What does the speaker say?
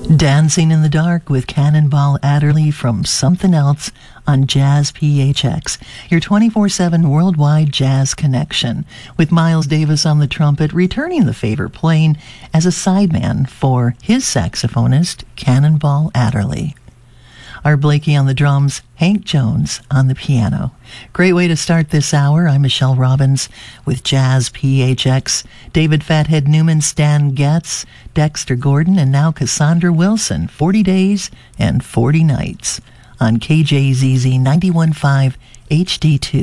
Dancing in the Dark with Cannonball Adderley from Something Else on Jazz PHX, your 24/7 worldwide jazz connection, with Miles Davis on the trumpet, returning the favor playing as a sideman for his saxophonist, Cannonball Adderley. Art Blakey on the drums, Hank Jones on the piano. Great way to start this hour. I'm Michelle Robbins with Jazz PHX. David Fathead Newman, Stan Getz, Dexter Gordon, and now Cassandra Wilson. 40 Days and 40 Nights on KJZZ 91.5 HD2.